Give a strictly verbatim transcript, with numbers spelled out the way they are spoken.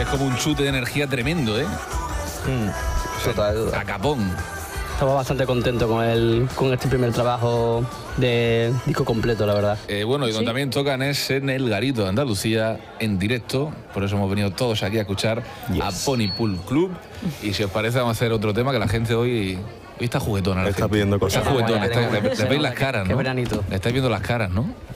es como un chute de energía tremendo, ¿eh? Mm, total. A capón. Estamos bastante contentos con el, con este primer trabajo de disco completo, la verdad. Eh, bueno, y donde ¿Sí? también tocan es en el Garito de Andalucía, en directo. Por eso hemos venido todos aquí a escuchar Yes. a Pony Pool Club. Y si os parece, vamos a hacer otro tema que la gente hoy... Hoy está juguetona. la Está gente. pidiendo cosas. Está juguetona. Qué está- bueno, le, le se veis nota las caras, que- ¿no? qué veranito. Le estáis viendo las caras, ¿no?